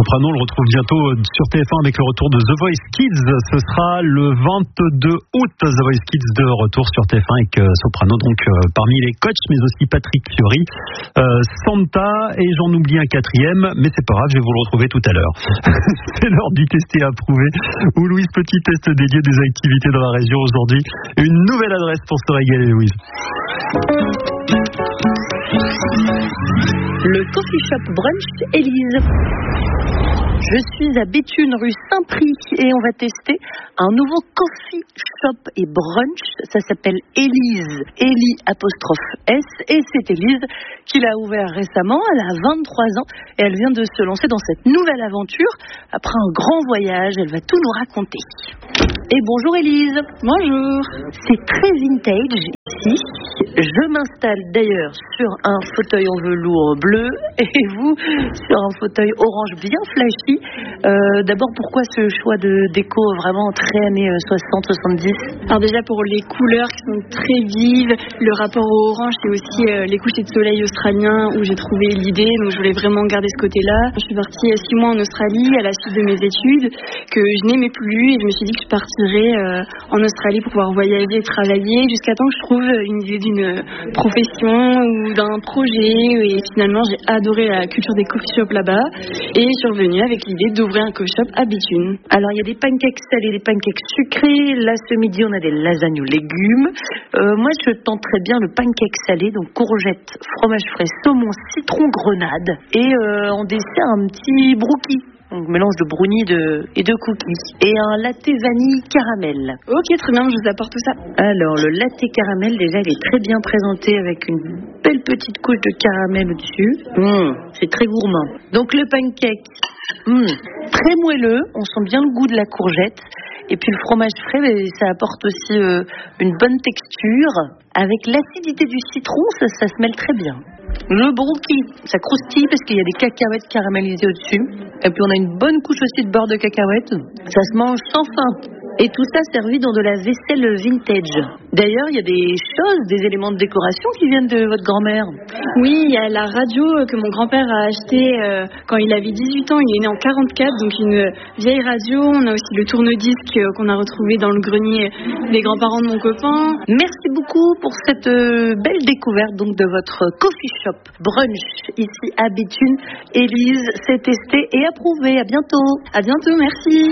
Soprano, on le retrouve bientôt sur TF1 avec le retour de The Voice Kids. Ce sera le 22 août, The Voice Kids de retour sur TF1 avec Soprano, donc parmi les coachs, mais aussi Patrick Fiori, Santa, et j'en oublie un quatrième, mais c'est pas grave, je vais vous le retrouver tout à l'heure. C'est l'heure du testé approuvé, où Louise Petit test dédié des activités dans la région aujourd'hui. Une nouvelle adresse pour se régaler, Louise. Le coffee shop brunch Élise. Je suis à Béthune, rue Saint-Prix, et on va tester un nouveau coffee shop et brunch. Ça s'appelle Élise, Élie''S, et c'est Élise qui l'a ouvert récemment. Elle a 23 ans et elle vient de se lancer dans cette nouvelle aventure. Après un grand voyage, elle va tout nous raconter. Et bonjour Élise. Bonjour. C'est très vintage ici. Je m'installe d'ailleurs sur un fauteuil en velours bleu et vous sur un fauteuil orange bien flashy. D'abord, pourquoi ce choix de déco vraiment très années 60-70? Alors déjà pour les couleurs qui sont très vives, le rapport au orange, c'est aussi les couchers de soleil australiens où j'ai trouvé l'idée, donc je voulais vraiment garder ce côté-là. Je suis partie 6 mois en Australie à la suite de mes études que je n'aimais plus et je me suis dit que je partirais en Australie pour pouvoir voyager et travailler jusqu'à temps que je trouve une idée d'une profession ou d'un projet, et finalement j'ai adoré la culture des coffee shops là-bas et je suis revenue avec l'idée d'ouvrir un coffee shop à Béthune. Alors il y a des pancakes salés, des pancakes sucrés. Là ce midi on a des lasagnes aux légumes. Moi je tenterais bien le pancake salé, donc courgettes, fromage frais, saumon, citron, grenade, et en dessert un petit brookie. Donc mélange de brownie et de cookies. Et un latte vanille caramel. Ok, très bien, je vous apporte tout ça. Alors le latte caramel, déjà il est très bien présenté avec une belle petite couche de caramel au-dessus. C'est très gourmand. Donc le pancake, très moelleux, on sent bien le goût de la courgette. Et puis le fromage frais, ça apporte aussi une bonne texture. Avec l'acidité du citron, ça se mêle très bien. Le brookie, ça croustille parce qu'il y a des cacahuètes caramélisées au-dessus. Et puis on a une bonne couche aussi de beurre de cacahuètes. Ça se mange sans fin. Et tout ça servi dans de la vaisselle vintage. D'ailleurs, il y a des choses, des éléments de décoration qui viennent de votre grand-mère. Oui, il y a la radio que mon grand-père a achetée quand il avait 18 ans. Il est né en 44, donc une vieille radio. On a aussi le tourne-disque qu'on a retrouvé dans le grenier des grands-parents de mon copain. Merci beaucoup pour cette belle découverte donc de votre coffee shop brunch ici à Béthune. Élise, c'est testé et approuvé. À bientôt. À bientôt, merci.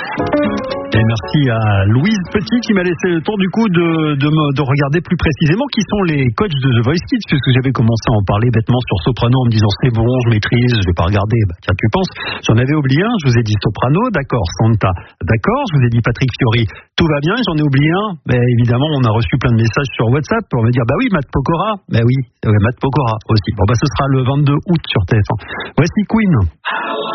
Et merci à Louise Petit qui m'a laissé le temps du coup de regarder plus précisément qui sont les coachs de The Voice Kids, puisque j'avais commencé à en parler bêtement sur Soprano en me disant c'est bon, je maîtrise, je vais pas regarder. Tiens, tu penses, j'en avais oublié un, je vous ai dit Soprano, d'accord, Santa, d'accord, je vous ai dit Patrick Fiori, tout va bien, j'en ai oublié un. Mais évidemment, on a reçu plein de messages sur WhatsApp pour me dire bah oui, Matt Pokora, bah oui, Matt Pokora aussi. Bon bah ce sera le 22 août sur TF1. Voici Queen.